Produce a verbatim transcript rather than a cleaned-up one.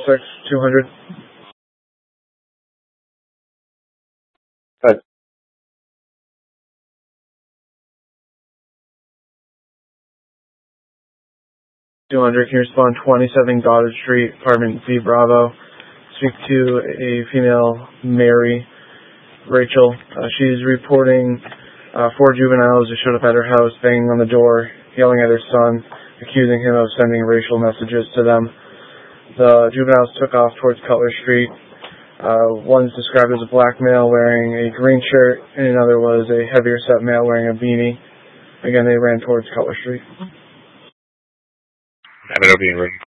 suspects two hundred. Good. two hundred, can you respond twenty-seven Goddard Street, apartment B Bravo. Speak to a female, Mary Rachel. Uh, she's reporting uh, four juveniles who showed up at her house, banging on the door, yelling at her son, accusing him of sending racial messages to them. The juveniles took off towards Cutler Street. Uh, one's described as a black male wearing a green shirt, and another was a heavier set male wearing a beanie. Again, they ran towards Cutler Street. Have it over you,